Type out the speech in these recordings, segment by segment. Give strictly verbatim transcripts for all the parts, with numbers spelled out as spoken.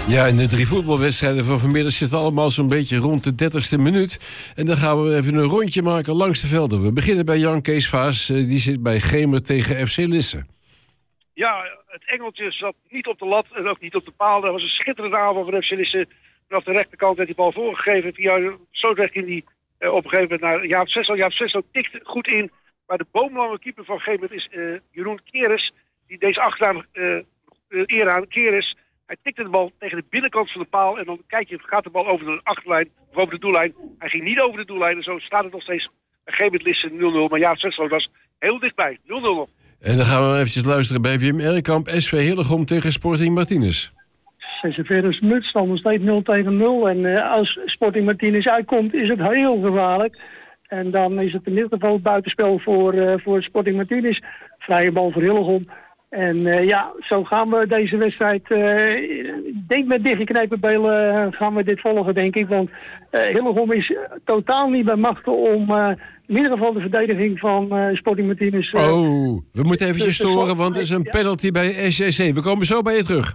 Ja, en de drie voetbalwedstrijden van vanmiddag zitten allemaal zo'n beetje rond de dertigste minuut. En dan gaan we even een rondje maken langs de velden. We beginnen bij Jan Kees Vaas. Die zit bij Gemert tegen F C Lisse. Ja, het engeltje zat niet op de lat en ook niet op de paal. Dat was een schitterende aanval van F C Lisse. Vanaf de rechterkant werd die bal voorgegeven. Via Zoutweg ging die uh, op een gegeven moment naar Jaap Zessel. Jaap Zessel tikte goed in. Maar de boomlange keeper van Gemert is uh, Jeroen Keres. Die deze achteraan uh, uh, eer aan Keres. Hij tikte de bal tegen de binnenkant van de paal. En dan kijk je, gaat de bal over de achterlijn of over de doellijn. Hij ging niet over de doellijn. En zo staat het nog steeds bij Gemert Lisse nul nul. Maar Jaap Zessel was heel dichtbij. nul nul nog. En dan gaan we eventjes luisteren bij Wim Erkamp. S V Hillegom tegen Sporting Martinez. zesenveertigste minuut, stand nog steeds nul tegen nul. En uh, als Sporting Martinez uitkomt, is het heel gevaarlijk. En dan is het in ieder geval buitenspel voor, uh, voor Sporting Martinez. Vrije bal voor Hillegom. En uh, ja, zo gaan we deze wedstrijd, uh, ik denk met dichtgeknepen belen uh, gaan we dit volgen, denk ik. Want uh, Hillegom is uh, totaal niet bij machten om uh, in ieder geval de verdediging van uh, Sporting Martinez... Uh, oh, we moeten eventjes storen, want er is een penalty bij S C C. We komen zo bij je terug.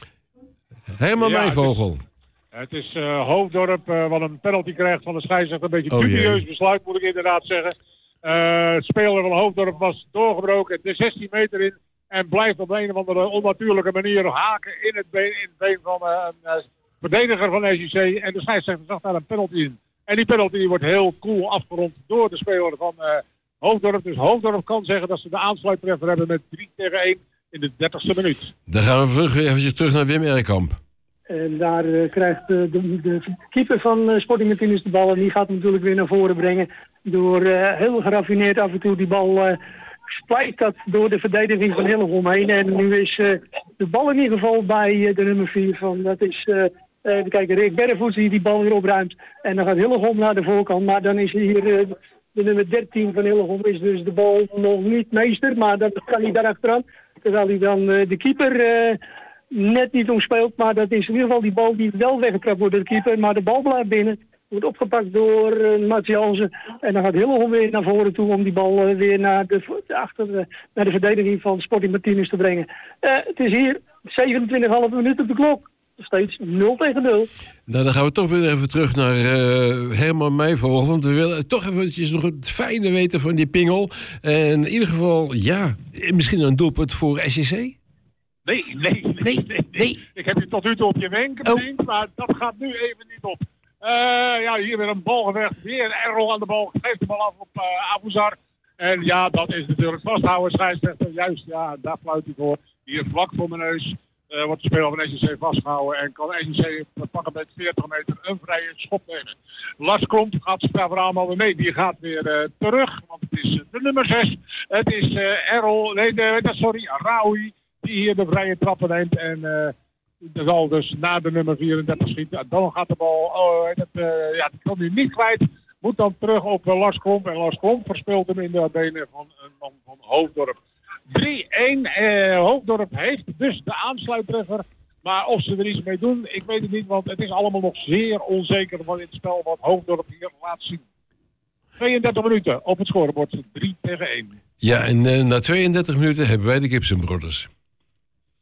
Helemaal ja, mijn vogel. Het is, het is uh, Hoofddorp uh, wat een penalty krijgt van de scheidsrechter. Een beetje oh, dubieus jee. besluit, moet ik inderdaad zeggen. Uh, het speler van Hoofddorp was doorgebroken, de zestien meter in. En blijft op een of andere onnatuurlijke manier haken in het been, in het been van uh, een uh, verdediger van S C C. En de scheidsrechter zag daar een penalty in. En die penalty die wordt heel cool afgerond door de speler van uh, Hoofddorp. Dus Hoofddorp kan zeggen dat ze de aansluittreffer hebben met drie tegen één in de dertigste minuut. Dan gaan we terug, eventjes terug naar Wim Erkamp. En daar uh, krijgt uh, de, de keeper van uh, Sporting Martinez de bal. En die gaat hem natuurlijk weer naar voren brengen. Door uh, heel geraffineerd af en toe die bal... Uh, splijt dat door de verdediging van Hillegom heen. En nu is uh, de bal in ieder geval bij uh, de nummer vier van. Dat is, uh, even kijken, Rick Berrevoets die die bal weer opruimt. En dan gaat Hillegom naar de voorkant. Maar dan is hier uh, de nummer dertien van Hillegom is dus de bal nog niet meester. Maar dan kan hij daar achteraan. Terwijl hij dan uh, de keeper uh, net niet omspeelt. Maar dat is in ieder geval die bal die wel weggetrapt wordt door de keeper. Maar de bal blijft binnen. Wordt opgepakt door uh, Mats Jansen. En dan gaat Hillegom weer naar voren toe om die bal uh, weer naar de, achter, uh, naar de verdediging van Sporting Martinez te brengen. Uh, het is hier zevenentwintig komma vijf minuten op de klok. Nog steeds nul tegen nul. Nou, dan gaan we toch weer even terug naar uh, Herman Meijvogel. Want we willen toch eventjes nog het fijne weten van die pingel. En in ieder geval, ja, misschien een doelpunt voor S C C? Nee, nee, nee, nee, nee, nee. Ik heb je tot nu toe op je wenken bediend, oh. Maar dat gaat nu even niet op. Uh, ja, hier weer een balgevecht. Weer Errol aan de bal. Geeft de bal af op uh, Abouzar. En ja, dat is natuurlijk vasthouden. Scheidsrechter, juist, ja, daar fluit hij voor. Hier vlak voor mijn neus uh, wordt de speler van S C C vastgehouden. En kan S C C pakken met veertig meter een vrije schop nemen. Lars Klomp gaat het verhaal maar weer mee. Die gaat weer uh, terug. Want het is uh, de nummer zes. Het is uh, Errol, nee, de, sorry, Raoui. Die hier de vrije trappen neemt. En... Uh, de zal dus na de nummer vierendertig schieten. Dan gaat de bal, oh, dat, uh, ja, die kan hij niet kwijt. Moet dan terug op uh, Lars Klomp. En Lars Klomp verspeelt hem in de benen van een man van Hoofddorp. drie één. Uh, Hoofddorp heeft dus de aansluittreffer. Maar of ze er iets mee doen, ik weet het niet. Want het is allemaal nog zeer onzeker van het spel wat Hoofddorp hier laat zien. tweeëndertig minuten op het scorebord. drie tegen één. Ja, en uh, na tweeëndertig minuten hebben wij de Gibson Brothers.